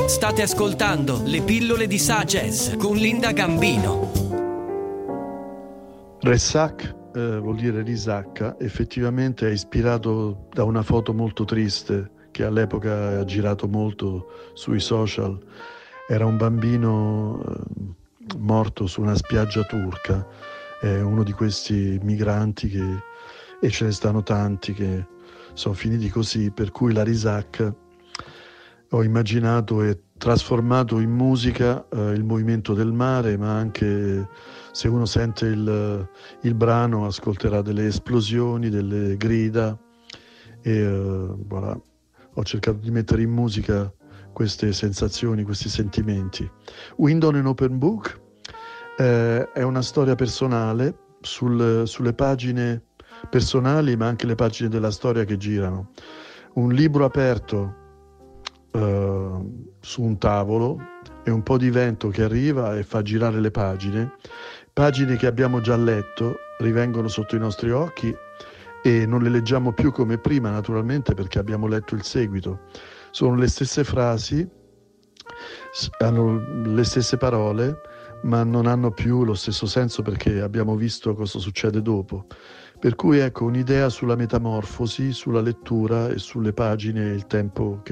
State ascoltando le pillole di Sagez con Linda Gambino. Ressac vuol dire risacca, effettivamente è ispirato da una foto molto triste che all'epoca ha girato molto sui social. Era un bambino morto su una spiaggia turca, è uno di questi migranti e ce ne stanno tanti che sono finiti così, per cui la risacca ho immaginato e trasformato in musica il movimento del mare, ma anche se uno sente il brano ascolterà delle esplosioni, delle grida e voilà. Ho cercato di mettere in musica queste sensazioni, questi sentimenti. Wind on an Open Book è una storia personale sulle pagine personali, ma anche le pagine della storia che girano. Un libro aperto su un tavolo e un po' di vento che arriva e fa girare le pagine che abbiamo già letto rivengono sotto i nostri occhi e non le leggiamo più come prima, naturalmente, perché abbiamo letto il seguito. Sono le stesse frasi, hanno le stesse parole, ma non hanno più lo stesso senso perché abbiamo visto cosa succede dopo. Per cui ecco un'idea sulla metamorfosi, sulla lettura e sulle pagine e il tempo che